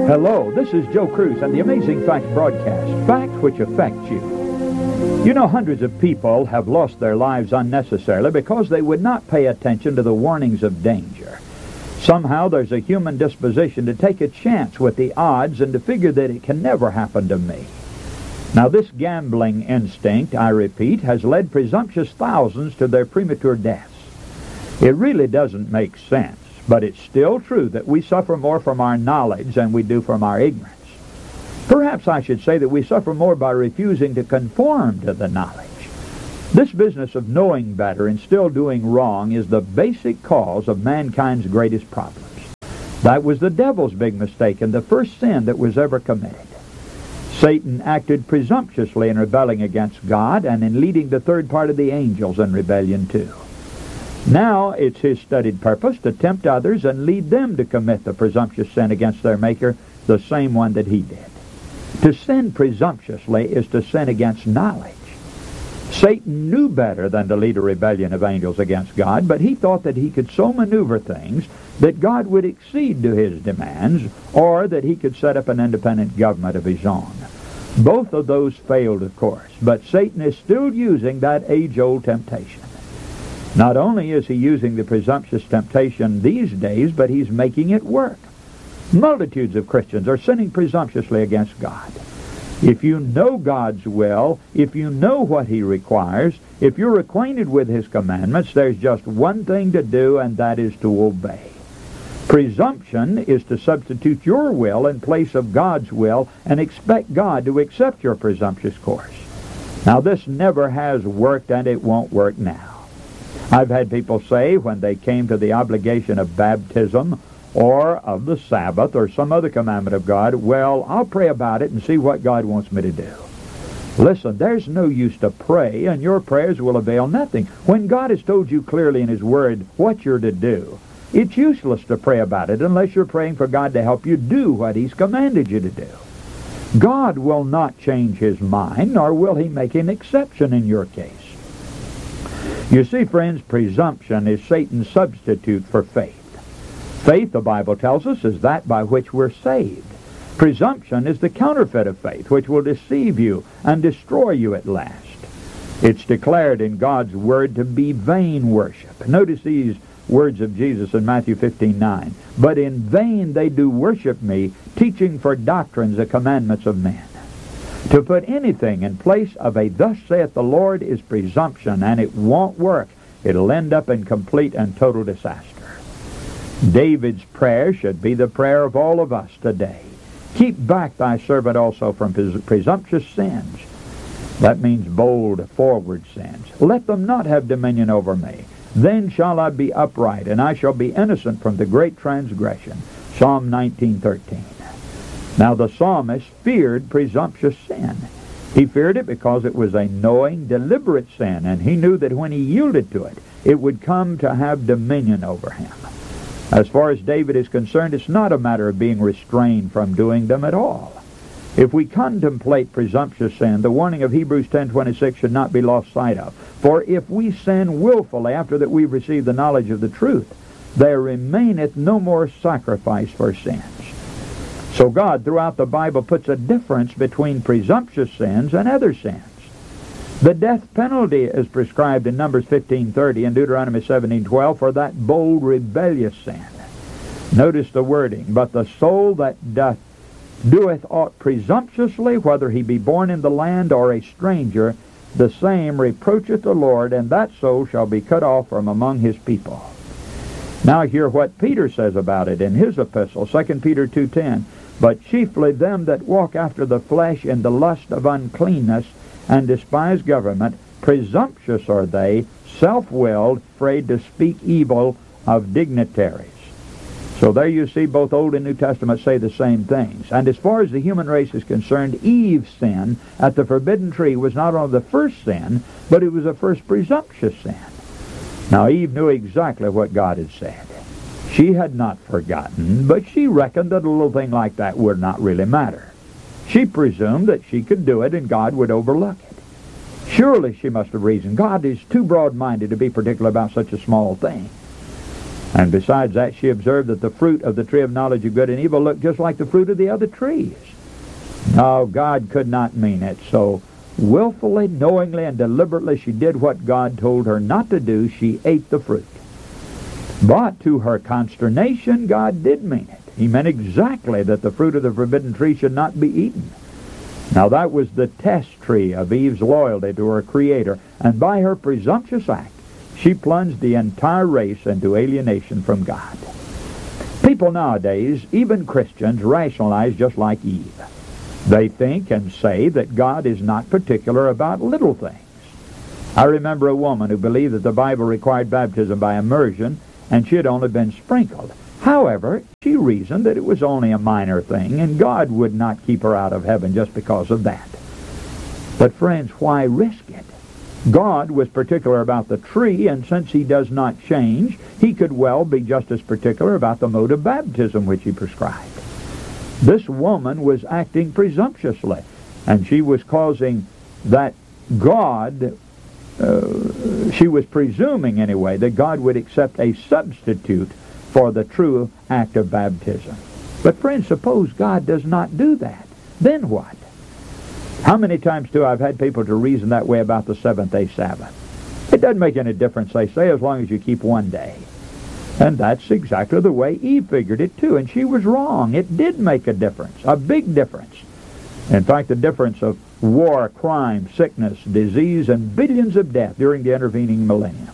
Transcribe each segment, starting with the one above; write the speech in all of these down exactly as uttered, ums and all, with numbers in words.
Hello, this is Joe Cruz and the Amazing Facts broadcast, facts which affect you. You know, hundreds of people have lost their lives unnecessarily because they would not pay attention to the warnings of danger. Somehow there's a human disposition to take a chance with the odds and to figure that it can never happen to me. Now, this gambling instinct, I repeat, has led presumptuous thousands to their premature deaths. It really doesn't make sense, but it's still true that we suffer more from our knowledge than we do from our ignorance. Perhaps I should say that we suffer more by refusing to conform to the knowledge. This business of knowing better and still doing wrong is the basic cause of mankind's greatest problems. That was the devil's big mistake and the first sin that was ever committed. Satan acted presumptuously in rebelling against God and in leading the third part of the angels in rebellion too. Now it's his studied purpose to tempt others and lead them to commit the presumptuous sin against their Maker, the same one that he did. To sin presumptuously is to sin against knowledge. Satan knew better than to lead a rebellion of angels against God, but he thought that he could so maneuver things that God would accede to his demands, or that he could set up an independent government of his own. Both of those failed, of course, but Satan is still using that age-old temptation. Not only is he using the presumptuous temptation these days, but he's making it work. Multitudes of Christians are sinning presumptuously against God. If you know God's will, if you know what he requires, if you're acquainted with his commandments, there's just one thing to do, and that is to obey. Presumption is to substitute your will in place of God's will and expect God to accept your presumptuous course. Now, this never has worked, and it won't work now. I've had people say when they came to the obligation of baptism or of the Sabbath or some other commandment of God, well, I'll pray about it and see what God wants me to do. Listen, there's no use to pray, and your prayers will avail nothing. When God has told you clearly in his word what you're to do, it's useless to pray about it unless you're praying for God to help you do what he's commanded you to do. God will not change his mind, nor will he make an exception in your case. You see, friends, presumption is Satan's substitute for faith. Faith, the Bible tells us, is that by which we're saved. Presumption is the counterfeit of faith, which will deceive you and destroy you at last. It's declared in God's word to be vain worship. Notice these words of Jesus in Matthew fifteen nine. But in vain they do worship me, teaching for doctrines the commandments of men. To put anything in place of a thus saith the Lord is presumption, and it won't work. It'll end up in complete and total disaster. David's prayer should be the prayer of all of us today. Keep back thy servant also from pres- presumptuous sins. That means bold, forward sins. Let them not have dominion over me. Then shall I be upright, and I shall be innocent from the great transgression. Psalm nineteen thirteen. Now the psalmist feared presumptuous sin. He feared it because it was a knowing, deliberate sin, and he knew that when he yielded to it, it would come to have dominion over him. As far as David is concerned, it's not a matter of being restrained from doing them at all. If we contemplate presumptuous sin, the warning of Hebrews ten twenty-six should not be lost sight of. For if we sin willfully after that we've received the knowledge of the truth, there remaineth no more sacrifice for sins. So God, throughout the Bible, puts a difference between presumptuous sins and other sins. The death penalty is prescribed in Numbers fifteen thirty and Deuteronomy seventeen twelve for that bold, rebellious sin. Notice the wording, but the soul that doth doeth aught presumptuously, whether he be born in the land or a stranger, the same reproacheth the Lord, and that soul shall be cut off from among his people. Now hear what Peter says about it in his epistle, Second Peter two ten. But chiefly them that walk after the flesh in the lust of uncleanness and despise government, presumptuous are they, self-willed, afraid to speak evil of dignitaries. So there you see both Old and New Testament say the same things. And as far as the human race is concerned, Eve's sin at the forbidden tree was not only the first sin, but it was the first presumptuous sin. Now Eve knew exactly what God had said. She had not forgotten, but she reckoned that a little thing like that would not really matter. She presumed that she could do it and God would overlook it. Surely she must have reasoned, God is too broad-minded to be particular about such a small thing. And besides that, she observed that the fruit of the tree of knowledge of good and evil looked just like the fruit of the other trees. No, God could not mean it. So willfully, knowingly, and deliberately she did what God told her not to do. She ate the fruit. But to her consternation, God did mean it. He meant exactly that the fruit of the forbidden tree should not be eaten. Now that was the test tree of Eve's loyalty to her Creator, and by her presumptuous act, she plunged the entire race into alienation from God. People nowadays, even Christians, rationalize just like Eve. They think and say that God is not particular about little things. I remember a woman who believed that the Bible required baptism by immersion, and she had only been sprinkled. However, she reasoned that it was only a minor thing, and God would not keep her out of heaven just because of that. But friends, why risk it? God was particular about the tree, and since he does not change, he could well be just as particular about the mode of baptism which he prescribed. This woman was acting presumptuously, and she was causing that God, uh, she was presuming anyway, that God would accept a substitute for the true act of baptism. But friends, suppose God does not do that. Then what? How many times, too, I've had people to reason that way about the seventh-day Sabbath. It doesn't make any difference, they say, as long as you keep one day. And that's exactly the way Eve figured it, too. And she was wrong. It did make a difference, a big difference. In fact, the difference of war, crime, sickness, disease, and billions of deaths during the intervening millenniums.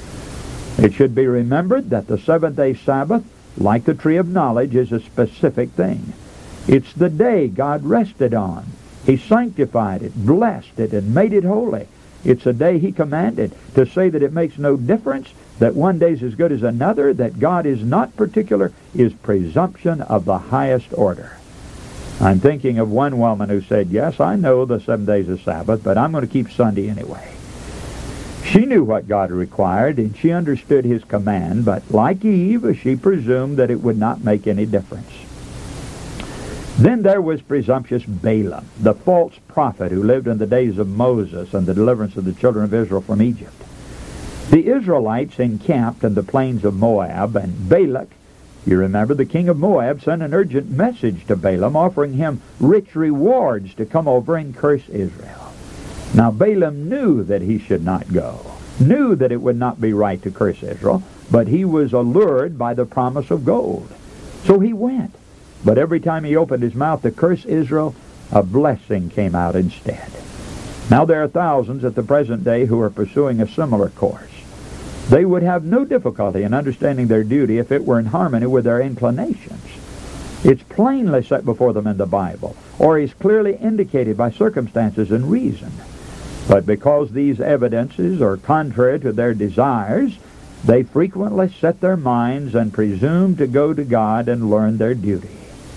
It should be remembered that the seventh-day Sabbath, like the tree of knowledge, is a specific thing. It's the day God rested on. He sanctified it, blessed it, and made it holy. It's a day he commanded. To say that it makes no difference, that one day is as good as another, that God is not particular, is presumption of the highest order. I'm thinking of one woman who said, yes, I know the seven days of Sabbath, but I'm going to keep Sunday anyway. She knew what God required, and she understood his command, but like Eve, she presumed that it would not make any difference. Then there was presumptuous Balaam, the false prophet who lived in the days of Moses and the deliverance of the children of Israel from Egypt. The Israelites encamped in the plains of Moab, and Balak, you remember, the king of Moab, sent an urgent message to Balaam offering him rich rewards to come over and curse Israel. Now Balaam knew that he should not go, knew that it would not be right to curse Israel, but he was allured by the promise of gold. So he went. But every time he opened his mouth to curse Israel, a blessing came out instead. Now there are thousands at the present day who are pursuing a similar course. They would have no difficulty in understanding their duty if it were in harmony with their inclinations. It's plainly set before them in the Bible, or is clearly indicated by circumstances and reason. But because these evidences are contrary to their desires, they frequently set their minds and presume to go to God and learn their duty.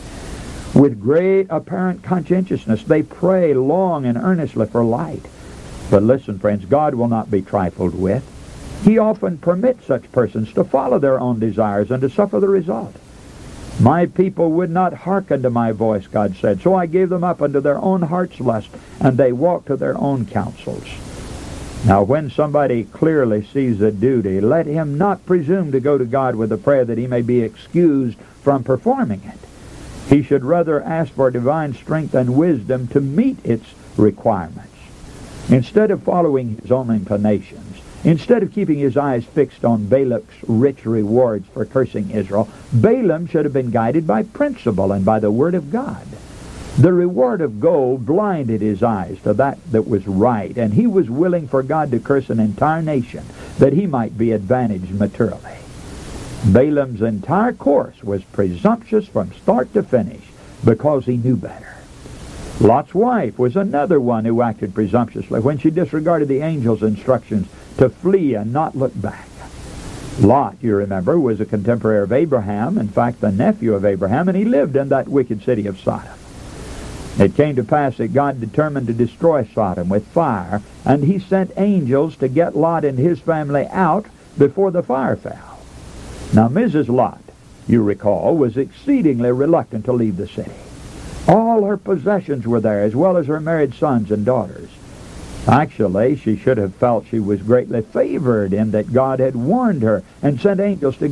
With great apparent conscientiousness, they pray long and earnestly for light. But listen, friends, God will not be trifled with. He often permits such persons to follow their own desires and to suffer the result. My people would not hearken to my voice, God said, so I gave them up unto their own heart's lust, and they walked to their own counsels. Now, when somebody clearly sees a duty, let him not presume to go to God with a prayer that he may be excused from performing it. He should rather ask for divine strength and wisdom to meet its requirements. Instead of following his own inclinations, instead of keeping his eyes fixed on Balak's rich rewards for cursing Israel, Balaam should have been guided by principle and by the word of God. The reward of gold blinded his eyes to that that was right, and he was willing for God to curse an entire nation that he might be advantaged materially. Balaam's entire course was presumptuous from start to finish because he knew better. Lot's wife was another one who acted presumptuously when she disregarded the angel's instructions to flee and not look back. Lot, you remember, was a contemporary of Abraham, in fact, the nephew of Abraham, and he lived in that wicked city of Sodom. It came to pass that God determined to destroy Sodom with fire, and he sent angels to get Lot and his family out before the fire fell. Now, Missus Lot, you recall, was exceedingly reluctant to leave the city. All her possessions were there, as well as her married sons and daughters. Actually, she should have felt she was greatly favored in that God had warned her and sent angels to get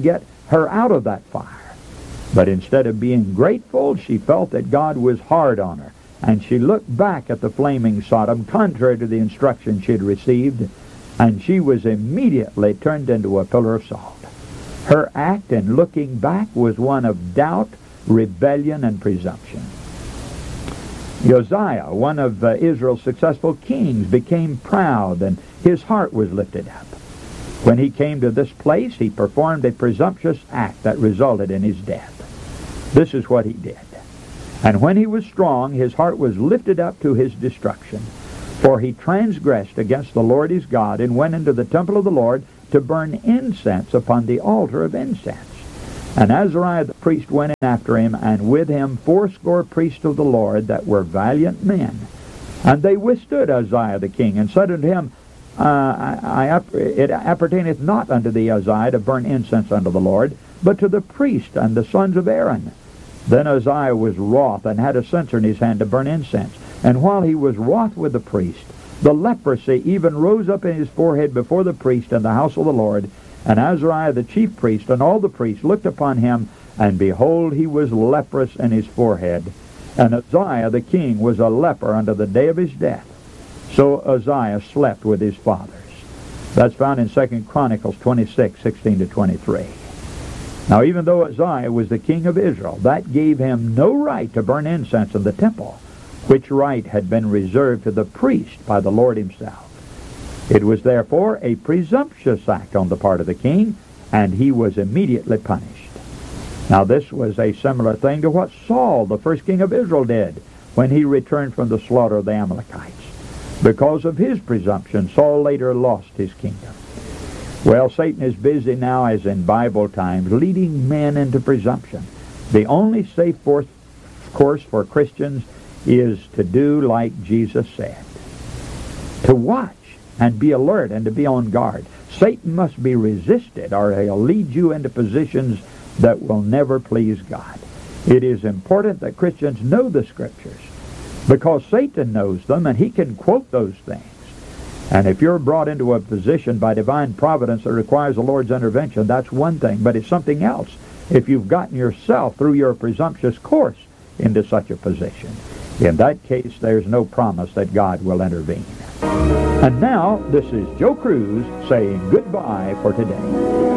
her out of that fire. But instead of being grateful, she felt that God was hard on her. And she looked back at the flaming Sodom, contrary to the instruction she had received, and she was immediately turned into a pillar of salt. Her act in looking back was one of doubt, rebellion, and presumption. Uzziah, one of uh, Israel's successful kings, became proud, and his heart was lifted up. When he came to this place, he performed a presumptuous act that resulted in his death. This is what he did. And when he was strong, his heart was lifted up to his destruction. For he transgressed against the Lord his God, and went into the temple of the Lord to burn incense upon the altar of incense. And Azariah the priest went in after him, and with him fourscore priests of the Lord that were valiant men. And they withstood Uzziah the king, and said unto him, uh, I, I, It appertaineth not unto thee, Uzziah, to burn incense unto the Lord, but to the priest and the sons of Aaron. Then Uzziah was wroth, and had a censer in his hand to burn incense. And while he was wroth with the priest, the leprosy even rose up in his forehead before the priest in the house of the Lord. And Azariah the chief priest and all the priests looked upon him, and behold, he was leprous in his forehead. And Uzziah the king was a leper unto the day of his death. So Uzziah slept with his fathers. That's found in Second Chronicles twenty-six, sixteen to twenty-three. Now, even though Uzziah was the king of Israel, that gave him no right to burn incense in the temple, which right had been reserved to the priest by the Lord himself. It was therefore a presumptuous act on the part of the king, and he was immediately punished. Now, this was a similar thing to what Saul, the first king of Israel, did when he returned from the slaughter of the Amalekites. Because of his presumption, Saul later lost his kingdom. Well, Satan is busy now, as in Bible times, leading men into presumption. The only safe course for Christians is to do like Jesus said. To watch and be alert and to be on guard. Satan must be resisted, or he'll lead you into positions that will never please God. It is important that Christians know the Scriptures, because Satan knows them, and he can quote those things. And if you're brought into a position by divine providence that requires the Lord's intervention, that's one thing, but it's something else if you've gotten yourself through your presumptuous course into such a position. In that case, there's no promise that God will intervene. And now, this is Joe Cruz saying goodbye for today.